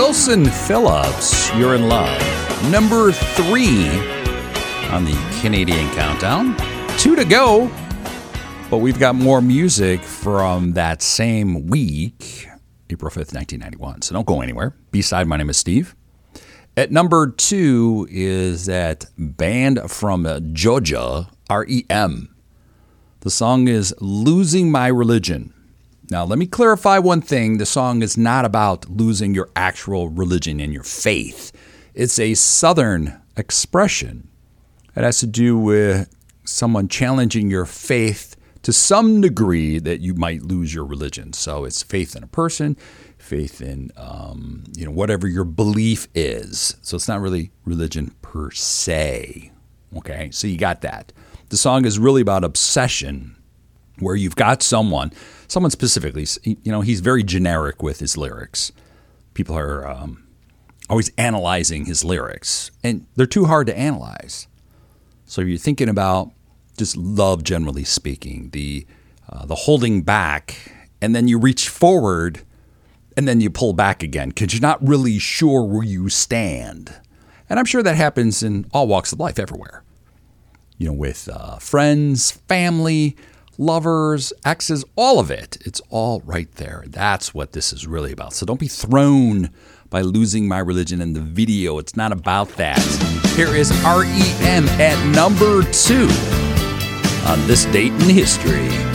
Wilson Phillips, You're in Love. Number 3 on the Canadian Countdown. 2 to go. But we've got more music from that same week, April 5th, 1991. So don't go anywhere. B-side, my name is Steve. At number 2 is that band from Georgia, REM. The song is Losing My Religion. Now, let me clarify one thing. The song is not about losing your actual religion and your faith. It's a Southern expression. It has to do with someone challenging your faith to some degree that you might lose your religion. So it's faith in a person, faith in whatever your belief is. So it's not really religion per se. Okay, so you got that. The song is really about obsession, where you've got someone specifically, he's very generic with his lyrics. People are always analyzing his lyrics, and they're too hard to analyze. So you're thinking about just love, generally speaking, the holding back, and then you reach forward, and then you pull back again because you're not really sure where you stand. And I'm sure that happens in all walks of life, everywhere. With friends, family, lovers, exes, all of it. It's all right there. That's what this is really about. So don't be thrown by losing my religion in the video. It's not about that. Here is REM at number 2 on this date in history.